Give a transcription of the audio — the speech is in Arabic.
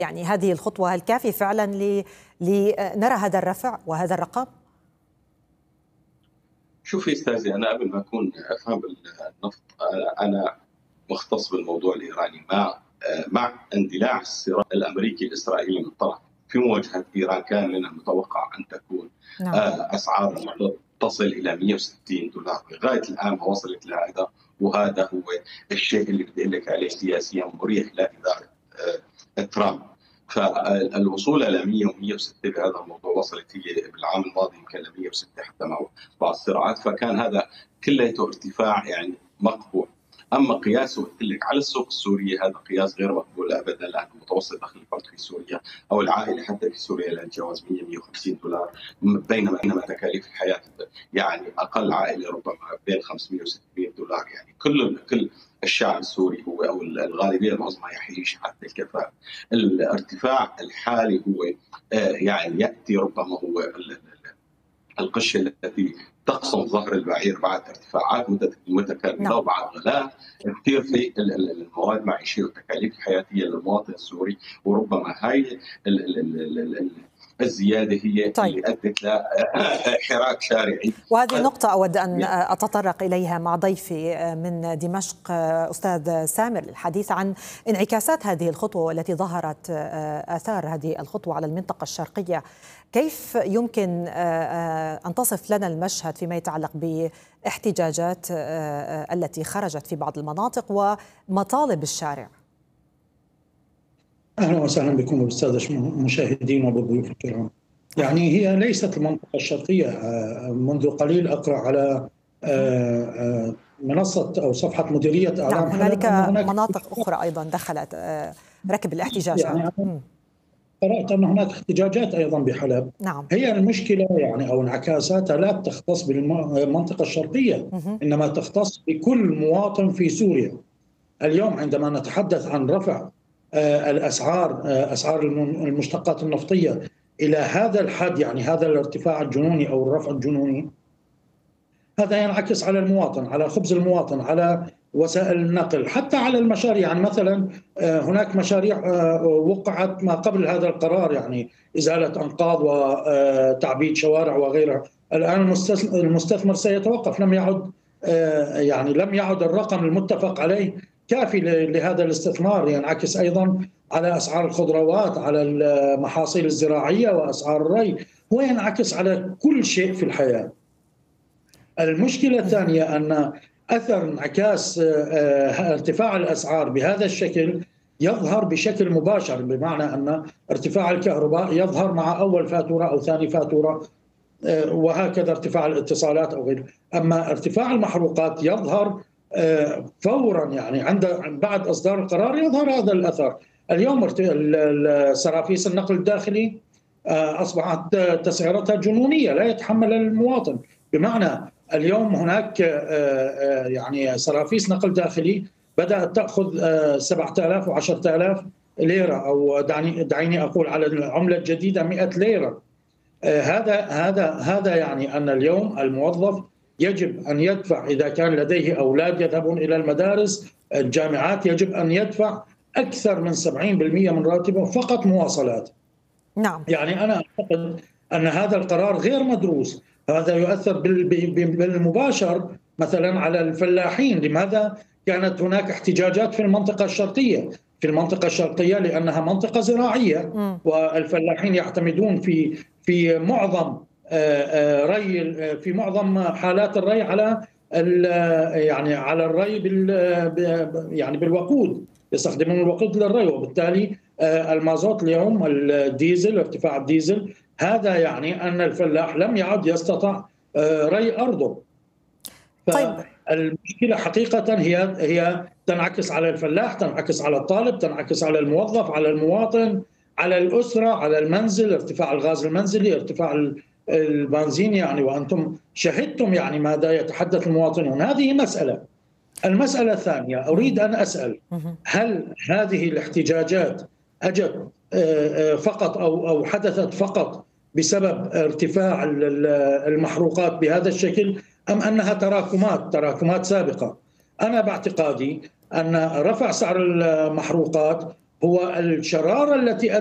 يعني هذه الخطوة هل كافي فعلا لنرى هذا الرفع وهذا الرقم؟ شوفي استاذي، انا قبل ما اكون افهم النفط انا مختص بالموضوع الايراني. مع اندلاع الصراع الامريكي الاسرائيلي من طرف في مواجهه ايران، كان من المتوقع ان تكون نعم. اسعار النفط تصل الى $160 لغايه الان ما وصلت لهذا، وهذا هو الشيء اللي بدي اقول لك عليه سياسيا مريح لاداره ترامب. فالوصول الى 100 و106 بهذا الموضوع، وصلت هي بالعام الماضي يمكن ل 106 حتى مع بعض الصراعات، فكان هذا كليته ارتفاع يعني مقبول. اما قياسه قلت لك على السوق السوريه، هذا قياس غير مقبول ابدا، لان متوسط دخل الفرد في سوريا او العائله حتى في سوريا لا يتجاوز 100-150 دولار، بينما تكاليف الحياه يعني اقل عائله ربما بين 500 و600 دولار. يعني كل الشعب السوري هو او الغالبيه العظمى يعيش حتى الكفاءه. الارتفاع الحالي هو يعني ياتي ربما هو القشه التي تقسم ظهر البعير بعد ارتفاعات متكرره وبعد غلاء كثير في المواد المعيشيه والتكاليف الحياتيه للمواطن السوري، وربما هاي الزياده هي اللي ادت لحراك شارعي. وهذه النقطه اود ان اتطرق اليها مع ضيفي من دمشق استاذ سامر، الحديث عن انعكاسات هذه الخطوه والتي ظهرت اثار هذه الخطوه على المنطقه الشرقيه. كيف يمكن أن تصف لنا المشهد فيما يتعلق باحتجاجات التي خرجت في بعض المناطق ومطالب الشارع؟ أهلا وسهلا بكم بالسادة المشاهدين وبالضيوف الكرام. يعني هي ليست المنطقة الشرقية. منذ قليل أقرأ على منصة أو صفحة مديرية أعلام هنالك مناطق أخرى أيضا دخلت ركب الاحتجاجات. يعني قرأت أن هناك احتجاجات أيضا بحلب. نعم. هي المشكلة يعني أو انعكاساتها لا تختص بالمنطقة الشرقية، إنما تختص بكل مواطن في سوريا. اليوم عندما نتحدث عن رفع أسعار المشتقات النفطية إلى هذا الحد، يعني هذا الارتفاع الجنوني أو الرفع الجنوني، هذا ينعكس على المواطن، على خبز المواطن، على وسائل النقل، حتى على المشاريع. يعني مثلا هناك مشاريع وقعت ما قبل هذا القرار، يعني إزالة أنقاض وتعبيد شوارع وغيرها. الآن المستثمر سيتوقف، لم يعد الرقم المتفق عليه كافي لهذا الاستثمار. ينعكس أيضا على أسعار الخضروات، على المحاصيل الزراعية وأسعار الري، وينعكس على كل شيء في الحياة. المشكلة الثانية أن أثر انعكاس ارتفاع الأسعار بهذا الشكل يظهر بشكل مباشر، بمعنى أن ارتفاع الكهرباء يظهر مع أول فاتورة أو ثاني فاتورة، وهكذا ارتفاع الاتصالات أو غيره. أما ارتفاع المحروقات يظهر فورا، يعني بعد إصدار القرار يظهر هذا الأثر. اليوم سرافيس النقل الداخلي أصبحت تسعيرتها جنونية لا يتحمل المواطن. بمعنى اليوم هناك يعني سرافيس نقل داخلي بدأت تأخذ 7,000 و10,000 ليرة، أو دعيني أقول على العملة الجديدة 100 ليرة. هذا يعني أن اليوم الموظف يجب أن يدفع، إذا كان لديه أولاد يذهبون إلى المدارس الجامعات، يجب أن يدفع أكثر من 70% من راتبه فقط مواصلات. نعم. يعني أنا أعتقد أن هذا القرار غير مدروس. هذا يؤثر بالمباشر مثلا على الفلاحين. لماذا كانت هناك احتجاجات في المنطقة الشرقية؟ في المنطقة الشرقية لأنها منطقة زراعية، والفلاحين يعتمدون في معظم في معظم حالات الري على على الري بالوقود، يستخدمون الوقود للري، وبالتالي المازوت اليوم الديزل، ارتفاع الديزل، هذا يعني أن الفلاح لم يعد يستطيع ري أرضه. المشكلة حقيقة هي تنعكس على الفلاح، تنعكس على الطالب، تنعكس على الموظف، على المواطن، على الأسرة، على المنزل، ارتفاع الغاز المنزلي، ارتفاع البنزين. يعني وأنتم شهدتم يعني ماذا يتحدث المواطنون. هذه مسألة. المسألة الثانية أريد أن أسأل، هل هذه الاحتجاجات أجت فقط أو حدثت فقط بسبب ارتفاع المحروقات بهذا الشكل، أم أنها تراكمات سابقة؟ أنا باعتقادي أن رفع سعر المحروقات هو الشرارة التي